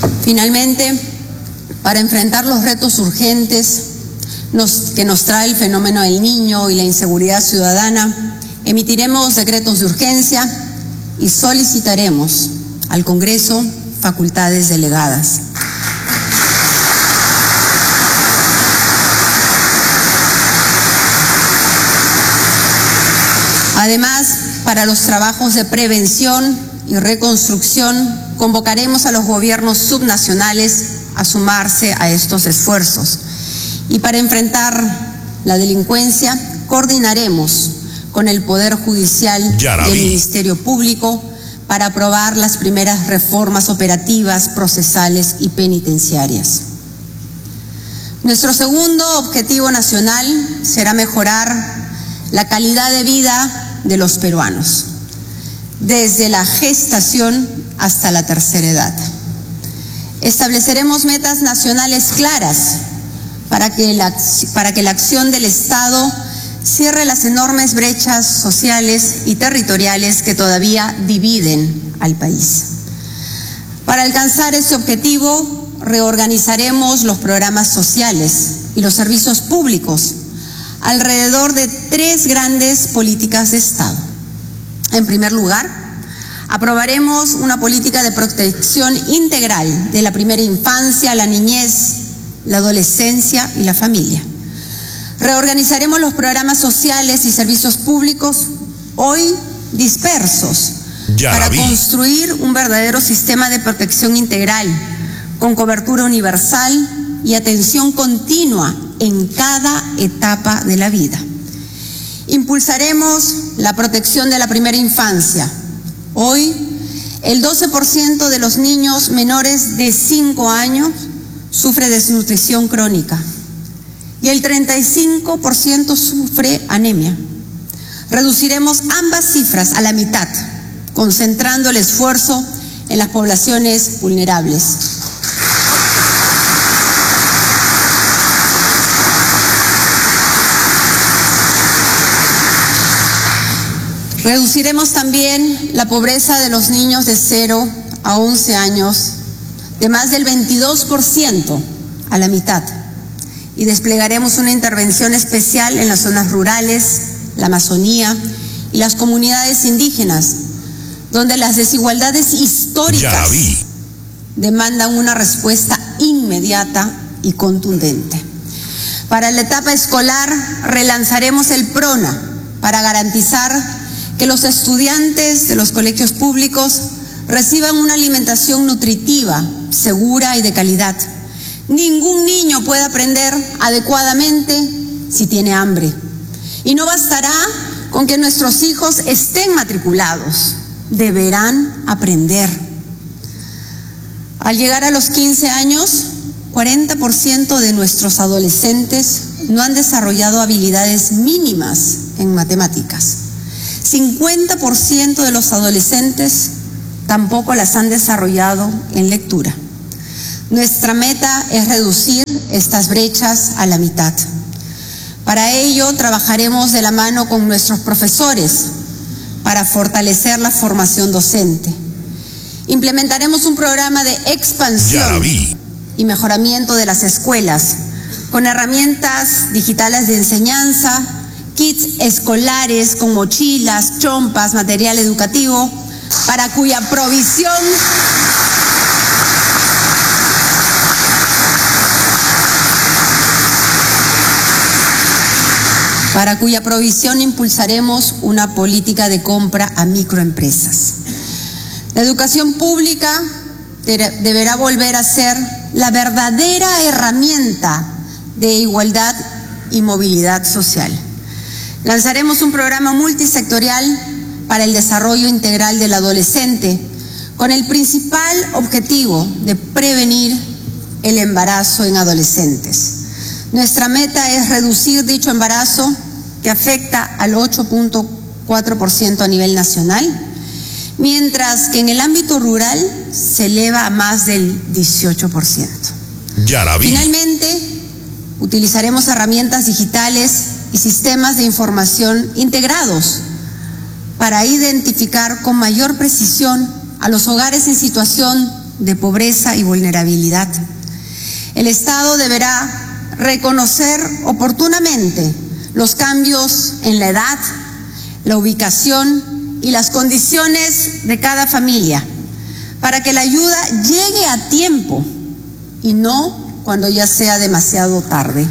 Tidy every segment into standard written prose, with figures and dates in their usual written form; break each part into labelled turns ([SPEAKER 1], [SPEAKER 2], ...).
[SPEAKER 1] Finalmente, para enfrentar los retos urgentes que nos trae el fenómeno del Niño y la inseguridad ciudadana, emitiremos decretos de urgencia y solicitaremos al Congreso facultades delegadas. Además, para los trabajos de prevención y reconstrucción, convocaremos a los gobiernos subnacionales a sumarse a estos esfuerzos. Y para enfrentar la delincuencia, coordinaremos con el Poder Judicial y el Ministerio Público para aprobar las primeras reformas operativas, procesales y penitenciarias. Nuestro segundo objetivo nacional será mejorar la calidad de vida de los peruanos, desde la gestación hasta la tercera edad. Estableceremos metas nacionales claras para que la acción del Estado cierre las enormes brechas sociales y territoriales que todavía dividen al país. Para alcanzar ese objetivo, reorganizaremos los programas sociales y los servicios públicos alrededor de 3 grandes políticas de Estado. En primer lugar, aprobaremos una política de protección integral de la primera infancia, la niñez, la adolescencia y la familia. Reorganizaremos los programas sociales y servicios públicos hoy dispersos para construir un verdadero sistema de protección integral con cobertura universal y atención continua en cada etapa de la vida. Impulsaremos la protección de la primera infancia. Hoy, el 12% de los niños menores de 5 años sufre desnutrición crónica y el 35% sufre anemia. Reduciremos ambas cifras a la mitad, concentrando el esfuerzo en las poblaciones vulnerables. Reduciremos también la pobreza de los niños de 0 a 11 años de más del 22% a la mitad y desplegaremos una intervención especial en las zonas rurales, la Amazonía y las comunidades indígenas, donde las desigualdades históricas demandan una respuesta inmediata y contundente. Para la etapa escolar relanzaremos el PRONA para garantizar que los estudiantes de los colegios públicos reciban una alimentación nutritiva, segura y de calidad. Ningún niño puede aprender adecuadamente si tiene hambre. Y no bastará con que nuestros hijos estén matriculados, deberán aprender. Al llegar a los 15 años, 40% de nuestros adolescentes no han desarrollado habilidades mínimas en matemáticas. 50% de los adolescentes tampoco las han desarrollado en lectura. Nuestra meta es reducir estas brechas a la mitad. Para ello, trabajaremos de la mano con nuestros profesores para fortalecer la formación docente. Implementaremos un programa de expansión y mejoramiento de las escuelas con herramientas digitales de enseñanza, kits escolares con mochilas, chompas, material educativo, para cuya provisión impulsaremos una política de compra a microempresas. La educación pública deberá volver a ser la verdadera herramienta de igualdad y movilidad social. Lanzaremos un programa multisectorial para el desarrollo integral del adolescente, con el principal objetivo de prevenir el embarazo en adolescentes. Nuestra meta es reducir dicho embarazo, que afecta al 8.4% a nivel nacional, mientras que en el ámbito rural se eleva a más del 18%. Finalmente, utilizaremos herramientas digitales y sistemas de información integrados para identificar con mayor precisión a los hogares en situación de pobreza y vulnerabilidad. El Estado deberá reconocer oportunamente los cambios en la edad, la ubicación y las condiciones de cada familia, para que la ayuda llegue a tiempo y no cuando ya sea demasiado tarde.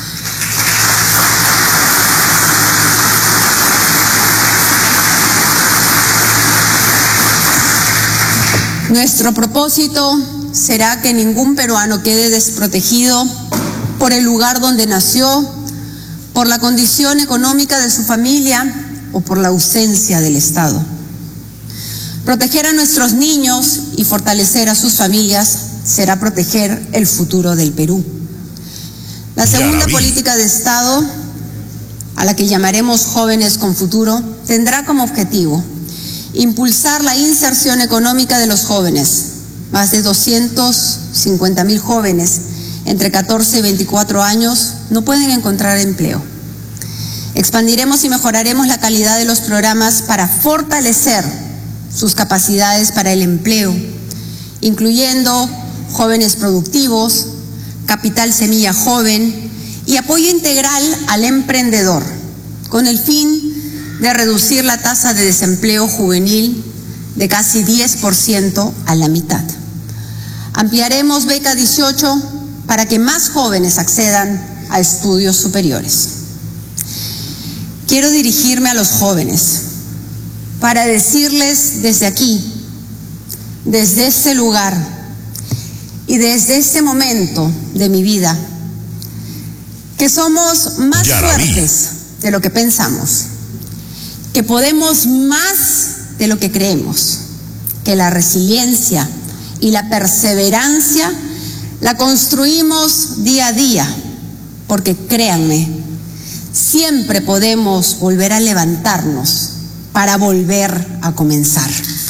[SPEAKER 1] Nuestro propósito será que ningún peruano quede desprotegido por el lugar donde nació, por la condición económica de su familia o por la ausencia del Estado. Proteger a nuestros niños y fortalecer a sus familias será proteger el futuro del Perú. La segunda política de Estado, a la que llamaremos Jóvenes con Futuro, tendrá como objetivo impulsar la inserción económica de los jóvenes. Más de 250.000 jóvenes entre 14 y 24 años no pueden encontrar empleo. Expandiremos y mejoraremos la calidad de los programas para fortalecer sus capacidades para el empleo, incluyendo jóvenes productivos, capital semilla joven y apoyo integral al emprendedor, con el fin de reducir la tasa de desempleo juvenil de casi 10% a la mitad. Ampliaremos Beca 18 para que más jóvenes accedan a estudios superiores. Quiero dirigirme a los jóvenes para decirles desde aquí, desde este lugar y desde este momento de mi vida, que somos más fuertes de lo que pensamos, que podemos más de lo que creemos, que la resiliencia y la perseverancia la construimos día a día, porque créanme, siempre podemos volver a levantarnos para volver a comenzar.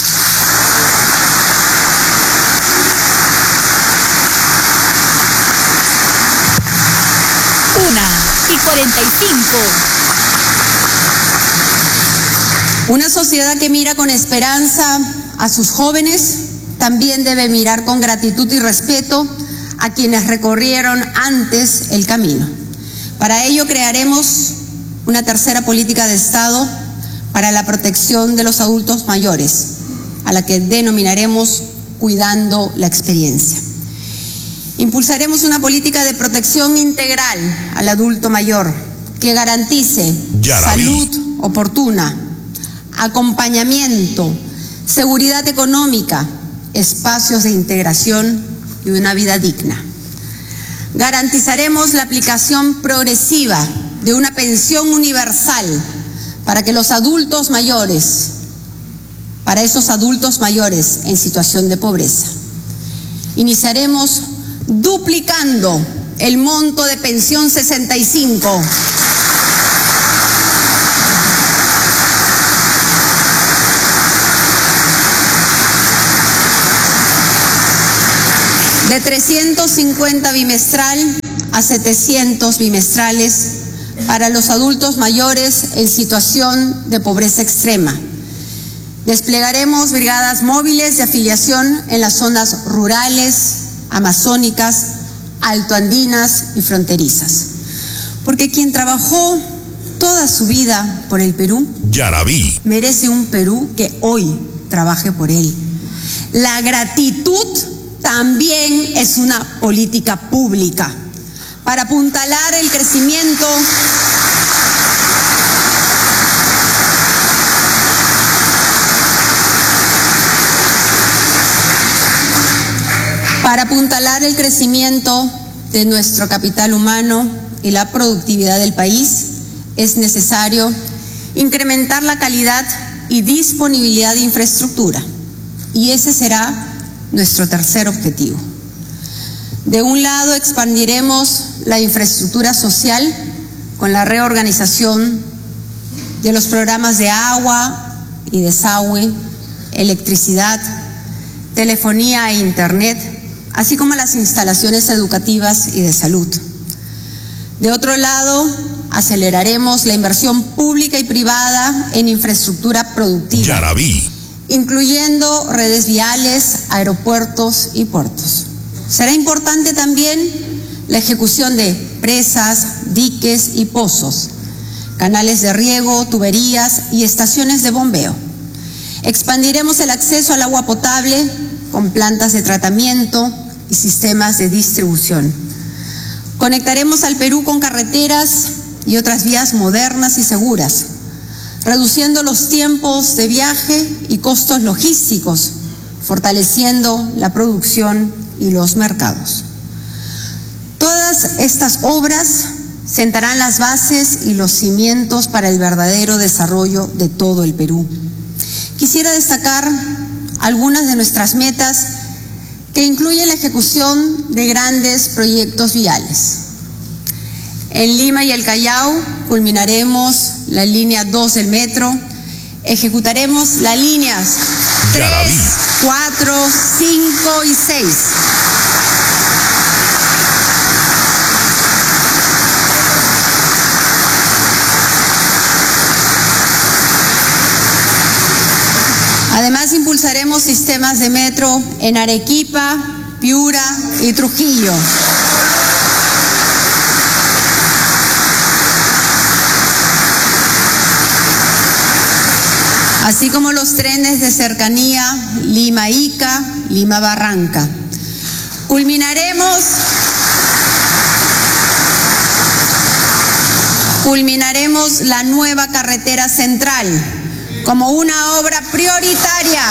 [SPEAKER 2] Una y 45.
[SPEAKER 1] Una sociedad que mira con esperanza a sus jóvenes también debe mirar con gratitud y respeto a quienes recorrieron antes el camino. Para ello crearemos una tercera política de Estado para la protección de los adultos mayores, a la que denominaremos Cuidando la Experiencia. Impulsaremos una política de protección integral al adulto mayor que garantice salud oportuna, acompañamiento, seguridad económica, espacios de integración y una vida digna. Garantizaremos la aplicación progresiva de una pensión universal para que los adultos mayores, para esos adultos mayores en situación de pobreza. Iniciaremos duplicando el monto de pensión 65. De 350 bimestral a 700 bimestrales para los adultos mayores en situación de pobreza extrema. Desplegaremos brigadas móviles de afiliación en las zonas rurales, amazónicas, altoandinas y fronterizas. Porque quien trabajó toda su vida por el Perú, merece un Perú que hoy trabaje por él. La gratitud también es una política pública para apuntalar el crecimiento de nuestro capital humano y la productividad del país. Es necesario incrementar la calidad y disponibilidad de infraestructura, y ese será nuestro tercer objetivo. De un lado, expandiremos la infraestructura social con la reorganización de los programas de agua y desagüe, electricidad, telefonía e internet, así como las instalaciones educativas y de salud. De otro lado, aceleraremos la inversión pública y privada en infraestructura productiva incluyendo redes viales, aeropuertos y puertos. Será importante también la ejecución de presas, diques y pozos, canales de riego, tuberías y estaciones de bombeo. Expandiremos el acceso al agua potable con plantas de tratamiento y sistemas de distribución. Conectaremos al Perú con carreteras y otras vías modernas y seguras, reduciendo los tiempos de viaje y costos logísticos, fortaleciendo la producción y los mercados. Todas estas obras sentarán las bases y los cimientos para el verdadero desarrollo de todo el Perú. Quisiera destacar algunas de nuestras metas que incluyen la ejecución de grandes proyectos viales. En Lima y el Callao culminaremos la línea 2 del metro, ejecutaremos las líneas 3, 4, 5 y 6. Además, impulsaremos sistemas de metro en Arequipa, Piura y Trujillo. Así como los trenes de cercanía Lima-Ica, Lima-Barranca. Culminaremos la nueva carretera central como una obra prioritaria.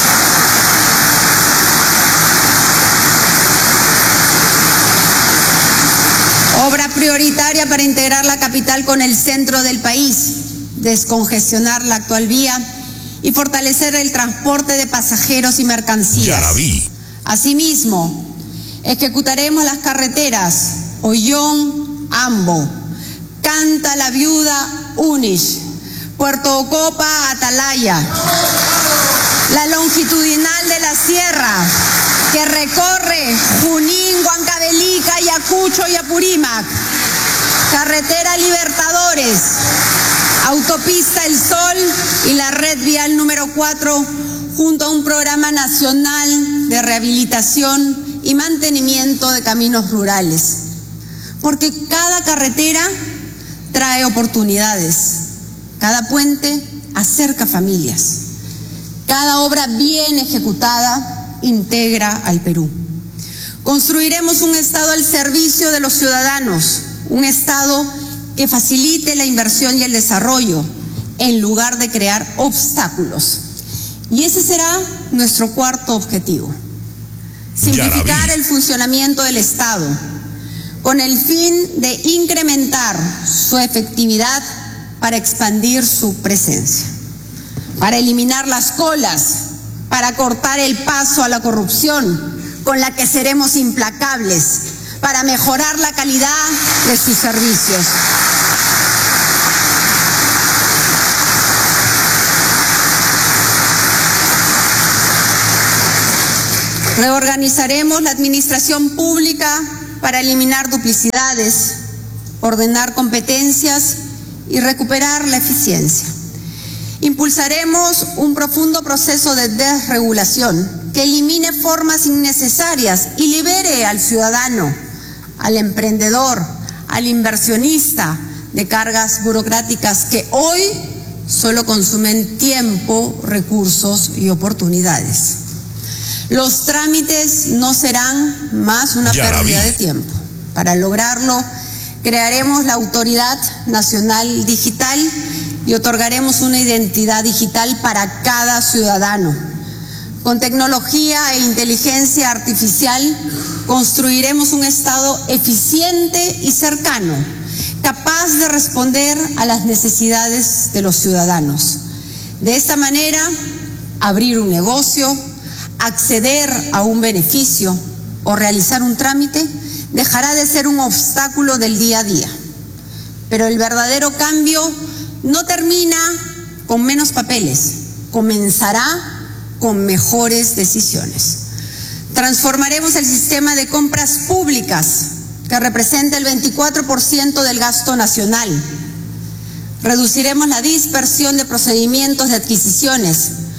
[SPEAKER 1] Obra prioritaria para integrar la capital con el centro del país, descongestionar la actual vía y fortalecer el transporte de pasajeros y mercancías. Asimismo, ejecutaremos las carreteras Ollón-Ambo, Canta la Viuda Unish, Puerto Ocopa Atalaya, la longitudinal de la sierra que recorre Junín, Huancavelica, Ayacucho y Apurímac, carretera Libertadores, autopista El Sol y la red vial número 4, junto a un programa nacional de rehabilitación y mantenimiento de caminos rurales. Porque cada carretera trae oportunidades, cada puente acerca familias, cada obra bien ejecutada integra al Perú. Construiremos un Estado al servicio de los ciudadanos, un Estado que facilite la inversión y el desarrollo, en lugar de crear obstáculos. Y ese será nuestro cuarto objetivo: simplificar el funcionamiento del Estado, con el fin de incrementar su efectividad para expandir su presencia, para eliminar las colas, para cortar el paso a la corrupción, con la que seremos implacables, para mejorar la calidad de sus servicios. Reorganizaremos la administración pública para eliminar duplicidades, ordenar competencias y recuperar la eficiencia. Impulsaremos un profundo proceso de desregulación que elimine formas innecesarias y libere al ciudadano, al emprendedor, al inversionista de cargas burocráticas que hoy solo consumen tiempo, recursos y oportunidades. Los trámites no serán más una pérdida de tiempo. Para lograrlo, crearemos la Autoridad Nacional Digital y otorgaremos una identidad digital para cada ciudadano. Con tecnología e inteligencia artificial construiremos un Estado eficiente y cercano, capaz de responder a las necesidades de los ciudadanos. De esta manera, abrir un negocio, acceder a un beneficio o realizar un trámite dejará de ser un obstáculo del día a día. Pero el verdadero cambio no termina con menos papeles, comenzará con mejores decisiones. Transformaremos el sistema de compras públicas, que representa el 24% del gasto nacional. Reduciremos la dispersión de procedimientos de adquisiciones.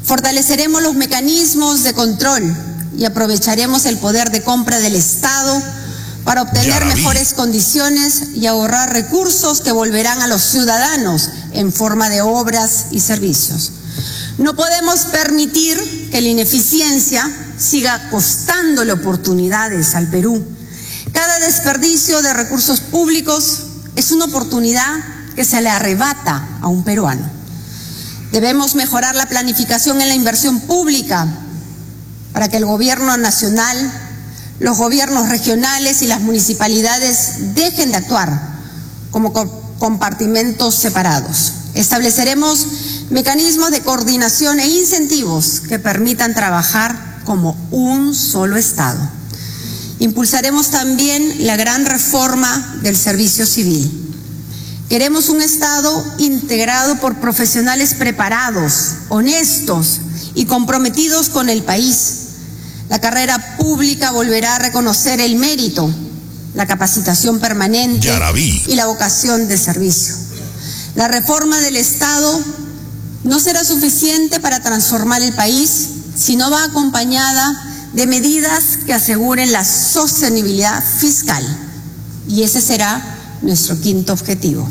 [SPEAKER 1] Fortaleceremos los mecanismos de control y aprovecharemos el poder de compra del Estado para obtener mejores condiciones y ahorrar recursos que volverán a los ciudadanos en forma de obras y servicios. No podemos permitir que la ineficiencia siga costándole oportunidades al Perú. Cada desperdicio de recursos públicos es una oportunidad que se le arrebata a un peruano. Debemos mejorar la planificación en la inversión pública para que el gobierno nacional, los gobiernos regionales y las municipalidades dejen de actuar como compartimentos separados. Estableceremos mecanismos de coordinación e incentivos que permitan trabajar como un solo Estado. Impulsaremos también la gran reforma del servicio civil. Queremos un Estado integrado por profesionales preparados, honestos y comprometidos con el país. La carrera pública volverá a reconocer el mérito, la capacitación permanente y la vocación de servicio. La reforma del Estado no será suficiente para transformar el país si no va acompañada de medidas que aseguren la sostenibilidad fiscal. Y ese será nuestro quinto objetivo.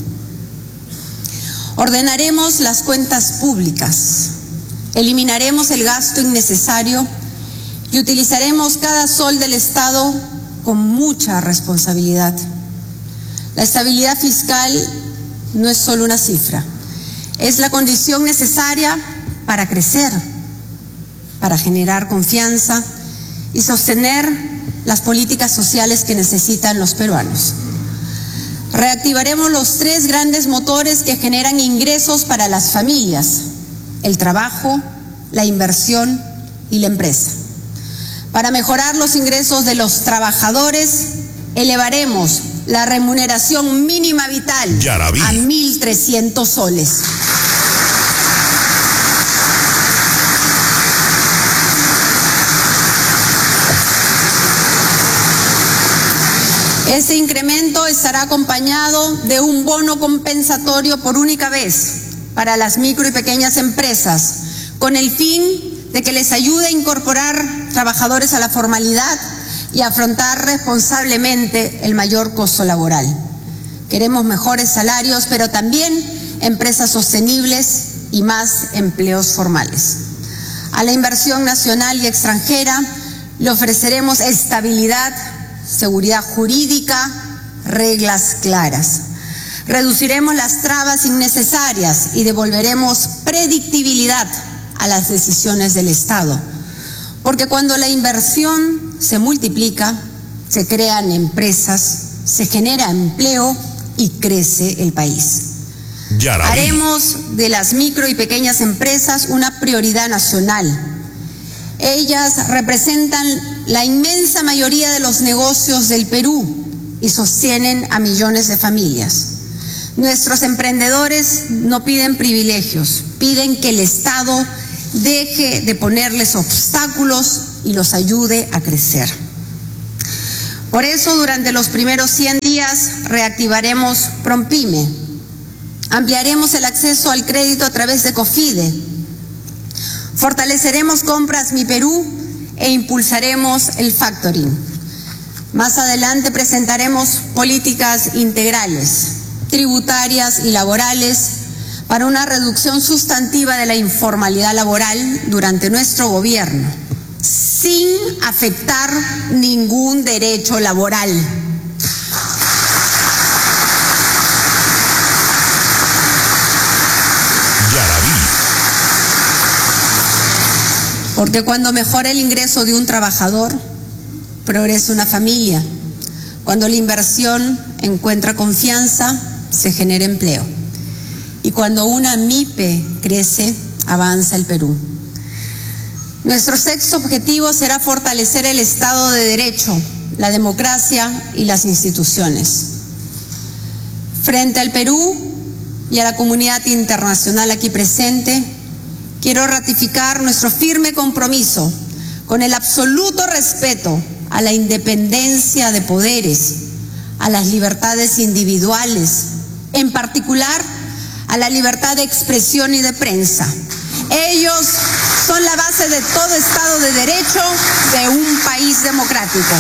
[SPEAKER 1] Ordenaremos las cuentas públicas, eliminaremos el gasto innecesario y utilizaremos cada sol del Estado con mucha responsabilidad. La estabilidad fiscal no es solo una cifra, es la condición necesaria para crecer, para generar confianza y sostener las políticas sociales que necesitan los peruanos. Reactivaremos los 3 grandes motores que generan ingresos para las familias: el trabajo, la inversión y la empresa. Para mejorar los ingresos de los trabajadores, elevaremos la remuneración mínima vital a 1.300 soles. Ese incremento estará acompañado de un bono compensatorio por única vez para las micro y pequeñas empresas, con el fin de que les ayude a incorporar trabajadores a la formalidad y afrontar responsablemente el mayor costo laboral. Queremos mejores salarios, pero también empresas sostenibles y más empleos formales. A la inversión nacional y extranjera le ofreceremos estabilidad, seguridad jurídica, reglas claras. Reduciremos las trabas innecesarias y devolveremos predictibilidad a las decisiones del Estado. Porque cuando la inversión se multiplica, se crean empresas, se genera empleo y crece el país. Haremos de las micro y pequeñas empresas una prioridad nacional. Ellas representan la inmensa mayoría de los negocios del Perú y sostienen a millones de familias. Nuestros emprendedores no piden privilegios, piden que el Estado deje de ponerles obstáculos y los ayude a crecer. Por eso, durante los primeros 100 días reactivaremos PROMPYME, ampliaremos el acceso al crédito a través de COFIDE, fortaleceremos Compras Mi Perú e impulsaremos el factoring. Más adelante presentaremos políticas integrales, tributarias y laborales para una reducción sustantiva de la informalidad laboral durante nuestro gobierno, sin afectar ningún derecho laboral. Porque cuando mejora el ingreso de un trabajador, progresa una familia. Cuando la inversión encuentra confianza, se genera empleo. Y cuando una MIPE crece, avanza el Perú. Nuestro sexto objetivo será fortalecer el Estado de Derecho, la democracia y las instituciones. Frente al Perú y a la comunidad internacional aquí presente, quiero ratificar nuestro firme compromiso con el absoluto respeto a la independencia de poderes, a las libertades individuales, en particular a la libertad de expresión y de prensa, Ellos son la base de todo Estado de Derecho de un país democrático.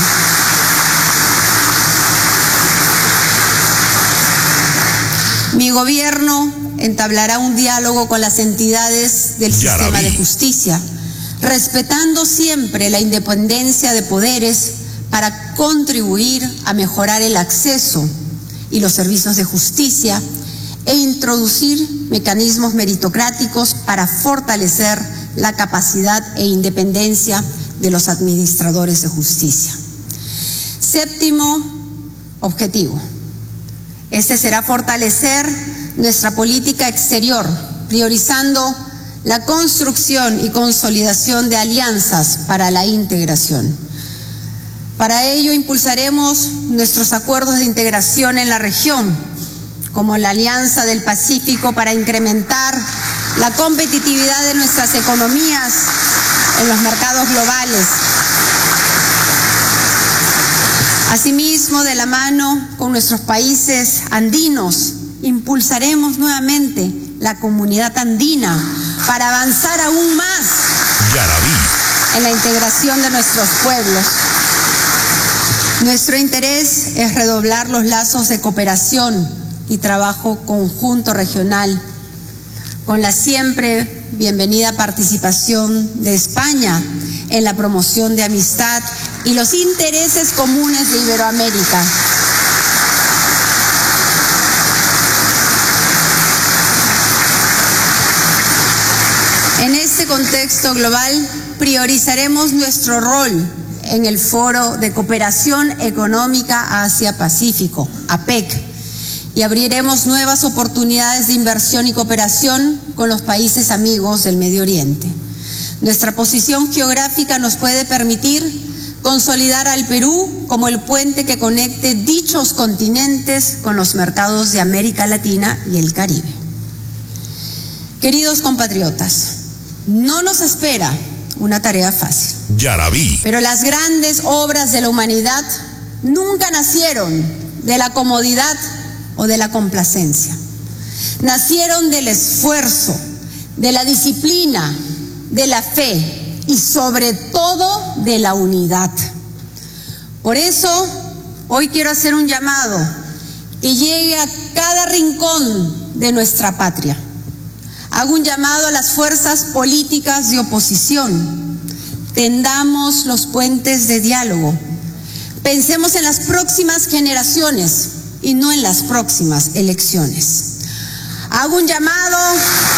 [SPEAKER 1] Mi gobierno entablará un diálogo con las entidades del sistema de justicia, respetando siempre la independencia de poderes para contribuir a mejorar el acceso y los servicios de justicia e introducir mecanismos meritocráticos para fortalecer la capacidad e independencia de los administradores de justicia. Séptimo objetivo. Este será fortalecer nuestra política exterior, priorizando la construcción y consolidación de alianzas para la integración. Para ello impulsaremos nuestros acuerdos de integración en la región, como la Alianza del Pacífico para incrementar la competitividad de nuestras economías en los mercados globales. Asimismo, de la mano con nuestros países andinos, impulsaremos nuevamente la comunidad andina para avanzar aún más en la integración de nuestros pueblos. Nuestro interés es redoblar los lazos de cooperación y trabajo conjunto regional, con la siempre bienvenida participación de España en la promoción de amistad y los intereses comunes de Iberoamérica. En este contexto global, priorizaremos nuestro rol en el Foro de Cooperación Económica Asia-Pacífico, APEC, y abriremos nuevas oportunidades de inversión y cooperación con los países amigos del Medio Oriente. Nuestra posición geográfica nos puede permitir consolidar al Perú como el puente que conecte dichos continentes con los mercados de América Latina y el Caribe. Queridos compatriotas, no nos espera una tarea fácil. Pero las grandes obras de la humanidad nunca nacieron de la comodidad o de la complacencia. Nacieron del esfuerzo, de la disciplina, de la fe y sobre todo de la unidad. Por eso, hoy quiero hacer un llamado que llegue a cada rincón de nuestra patria. Hago un llamado a las fuerzas políticas de oposición. Tendamos los puentes de diálogo. Pensemos en las próximas generaciones y no en las próximas elecciones. Hago un llamado